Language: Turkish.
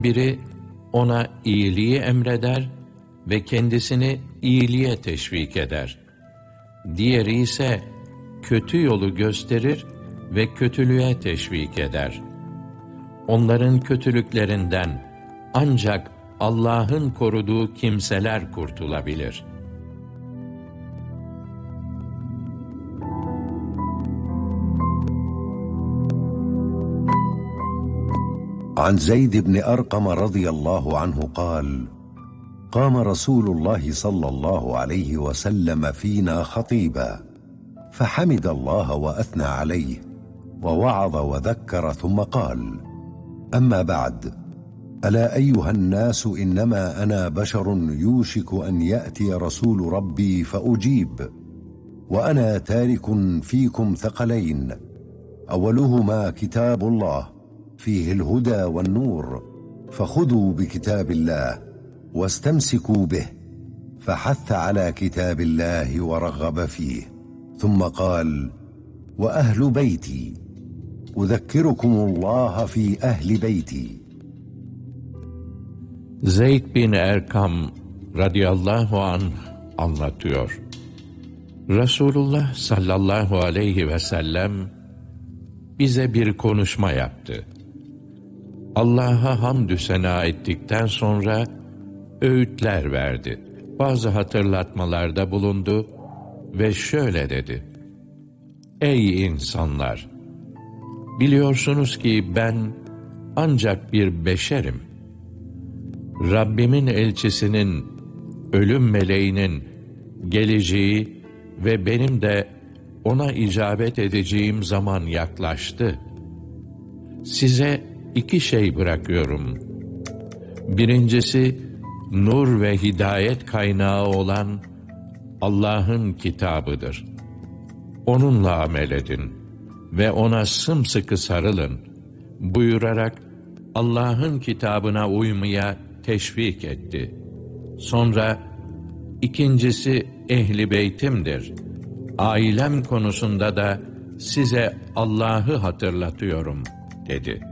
Biri ona iyiliği emreder ve kendisini iyiliğe teşvik eder. Diğeri ise kötü yolu gösterir ve kötülüğe teşvik eder. Onların kötülüklerinden ancak Allah'ın koruduğu kimseler kurtulabilir. عن زيد بن أرقم رضي الله عنه قال: قام رسول الله صلى الله عليه وسلم فينا خطيبا فحمد الله وأثنى عليه ووعظ وذكر ثم قال: أما بعد، ألا أيها الناس، إنما أنا بشر يوشك أن يأتي رسول ربي فأجيب، وأنا تارك فيكم ثقلين، أولهما كتاب الله فيه الهدى والنور، فخذوا بكتاب الله واستمسكوا به، فحث على كتاب الله ورغب فيه، ثم قال: وأهل بيتي، أذكركم الله في أهل بيتي. Zeyd bin Erkam radıyallahu anh anlatıyor. Resulullah sallallahu aleyhi ve sellem bize bir konuşma yaptı. Allah'a hamdü sena ettikten sonra öğütler verdi. Bazı hatırlatmalarda bulundu ve şöyle dedi: Ey insanlar! Biliyorsunuz ki ben ancak bir beşerim. Rabbimin elçisinin, ölüm meleğinin geleceği ve benim de ona icabet edeceğim zaman yaklaştı. Size 2 şey bırakıyorum. Birincisi, nur ve hidayet kaynağı olan Allah'ın kitabıdır. Onunla amel edin ve ona sımsıkı sarılın buyurarak Allah'ın kitabına uymaya teşvik etti. Sonra ikincisi ehli beytimdir. Ailem konusunda da size Allah'ı hatırlatıyorum dedi.